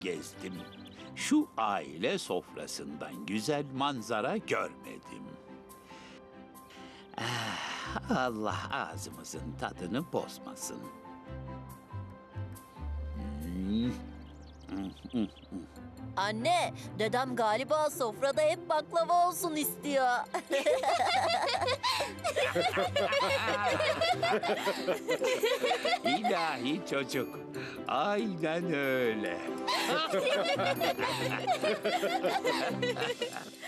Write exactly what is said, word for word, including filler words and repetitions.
gezdim. Şu aile sofrasından güzel manzara görmedim. Ah, Allah ağzımızın tadını bozmasın. Hmm. Anne, dedem galiba sofrada hep baklava olsun istiyor. İlahi çocuk. Aynen öyle.